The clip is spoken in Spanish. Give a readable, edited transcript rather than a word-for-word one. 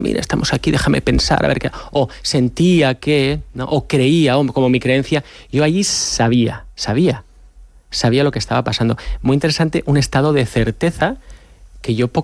mira, estamos aquí, déjame pensar, a ver qué... O sentía que, ¿no? O creía, o como mi creencia, yo allí sabía lo que estaba pasando. Muy interesante, un estado de certeza que yo